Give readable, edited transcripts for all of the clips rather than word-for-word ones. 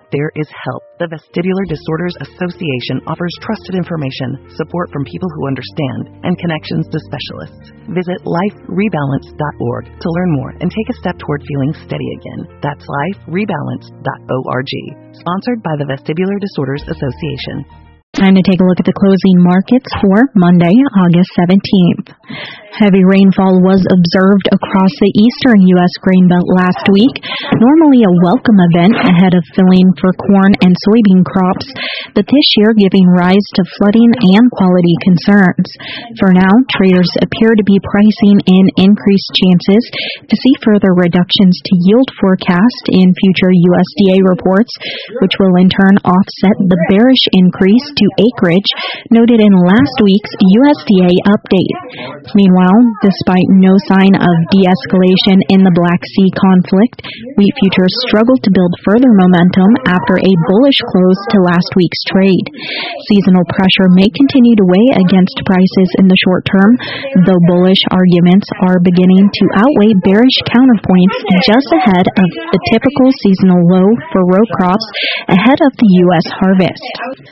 there is help. The Vestibular Disorders Association offers trusted information, support from people who understand, and connections to specialists. Visit liferebalance.org to learn more and take a step toward feeling steady again. That's liferebalance.org. Sponsored by the Vestibular Disorders Association. Time to take a look at the closing markets for Monday, August 17th. Heavy rainfall was observed across the eastern U.S. grain belt last week, normally a welcome event ahead of filling for corn and soybean crops, but this year giving rise to flooding and quality concerns. For now, traders appear to be pricing in increased chances to see further reductions to yield forecast in future USDA reports, which will in turn offset the bearish increase to acreage noted in last week's USDA update. Meanwhile, despite no sign of de-escalation in the Black Sea conflict, wheat futures struggled to build further momentum after a bullish close to last week's trade. Seasonal pressure may continue to weigh against prices in the short term, though bullish arguments are beginning to outweigh bearish counterpoints just ahead of the typical seasonal low for row crops ahead of the U.S. harvest.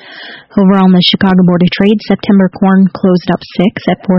Over on the Chicago Board of Trade, September corn closed up 6 at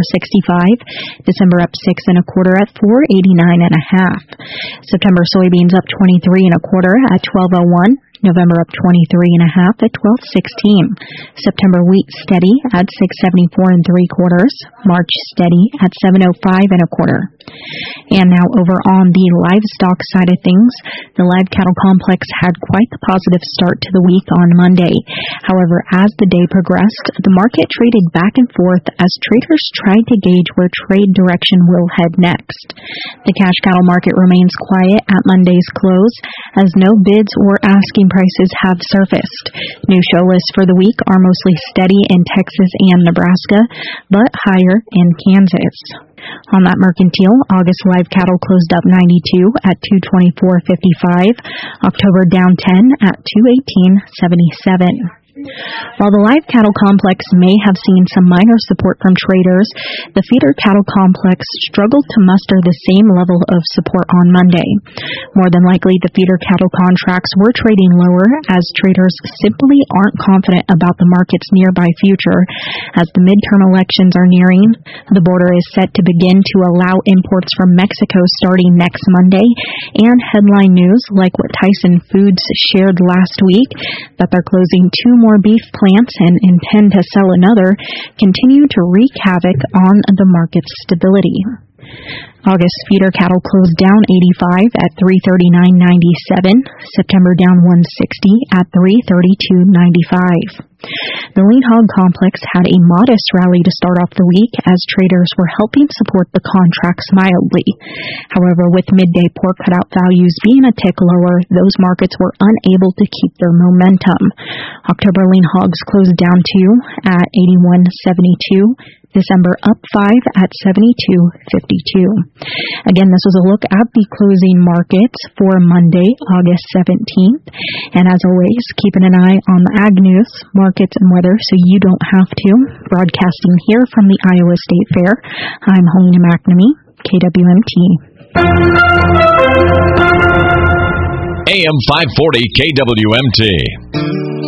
$4.65. December up 6 1/4 at $4.89 1/2. September soybeans up 23 1/4 at $12.01. November up 23 1/2 at $12.16. September wheat steady at $6.74 3/4. March steady at $7.05 1/4. And now over on the livestock side of things, the live cattle complex had quite the positive start to the week on Monday. However, as the day progressed, the market traded back and forth as traders tried to gauge where trade direction will head next. The cash cattle market remains quiet at Monday's close as no bids or asking prices have surfaced. New show lists for the week are mostly steady in Texas and Nebraska, but higher in Kansas. On that mercantile, August live cattle closed up 92 at $224.55. October down 10 at $218.77. While the live cattle complex may have seen some minor support from traders, the feeder cattle complex struggled to muster the same level of support on Monday. More than likely, the feeder cattle contracts were trading lower as traders simply aren't confident about the market's nearby future. As the midterm elections are nearing, the border is set to begin to allow imports from Mexico starting next Monday, and headline news like what Tyson Foods shared last week, that they're closing 2 more beef plants and intend to sell another, continue to wreak havoc on the market's stability. August feeder cattle closed down 85 at $339.97. September down 160 at $332.95. The lean hog complex had a modest rally to start off the week as traders were helping support the contracts mildly. However, with midday pork cutout values being a tick lower, those markets were unable to keep their momentum. October lean hogs closed down 2 at $81.72. December up 5 at $72.52. Again, this was a look at the closing markets for Monday, August 17th. And as always, keeping an eye on the ag news, markets, and weather so you don't have to. Broadcasting here from the Iowa State Fair, I'm Helena McNamee, KWMT. AM 540 KWMT.